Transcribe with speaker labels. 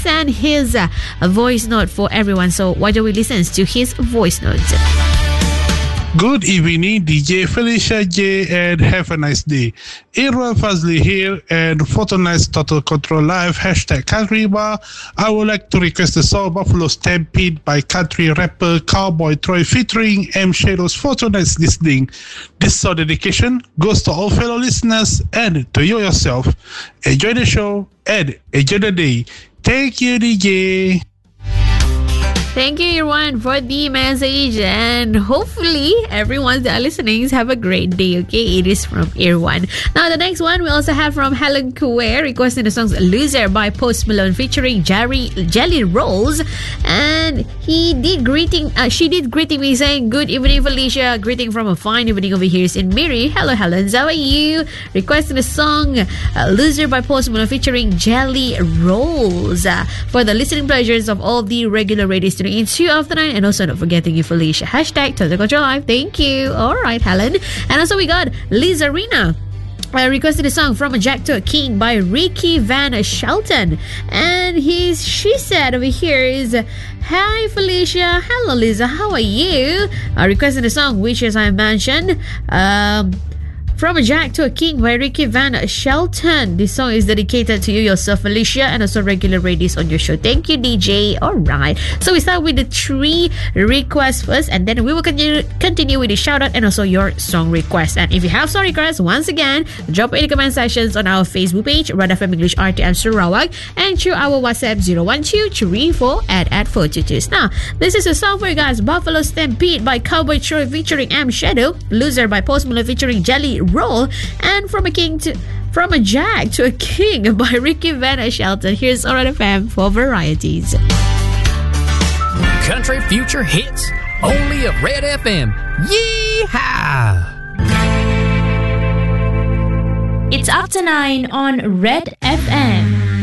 Speaker 1: sent his voice note for everyone. So why don't we listen to his voice note?
Speaker 2: Good evening, DJ Felicia J, and have a nice day. Irwan Fazli here, and Photonize Total Control Live, hashtag Country Bar. I would like to request the song Buffalo Stampede by country rapper Cowboy Troy featuring M Shadow's Photonize listening. This song dedication goes to all fellow listeners and to you yourself. Enjoy the show and enjoy the day. Thank you, DJ.
Speaker 1: Thank you, Irwan, for the message, and hopefully everyone that are listening have a great day. Okay, it is from Irwan. Now the next one we also have from Helen Kuwer requesting the songs "Loser" by Post Malone featuring Jelly Rolls, and she did greeting me saying, "Good evening, Felicia. Greeting from a fine evening over here in Miri. Hello, Helen. How are you?" Requesting the song "Loser" by Post Malone featuring Jelly Rolls for the listening pleasures of all the regular radio in 2 after 9, and also not forgetting you, Felicia. Hashtag Total Control Live. Thank you. Alright, Helen. And also we got Liz Arena requested a song From a Jack to a King by Ricky Van Shelton, and she said over here is, "Hi Felicia, hello Lisa, how are you?" Requesting a song which, as I mentioned, From a Jack to a King by Ricky Van Shelton. This song is dedicated to you yourself, Felicia, and also regular ladies on your show. Thank you, DJ. Alright, so we start with the 3 requests first, and then we will continue with the shout out and also your song request. And if you have song requests, once again, drop in the comment sections on our Facebook page, Red FM English RTM Sarawak, and through our WhatsApp 01234@422. Now, this is a song for you guys: Buffalo Stampede by Cowboy Troy featuring M Shadow, Loser by Post Malone featuring Jelly Roll, and From a Jack to a King by Ricky Van Shelton. Here's Red FM for varieties.
Speaker 3: Country future hits, only of Red FM. Yeehaw!
Speaker 4: It's after 9 on Red FM.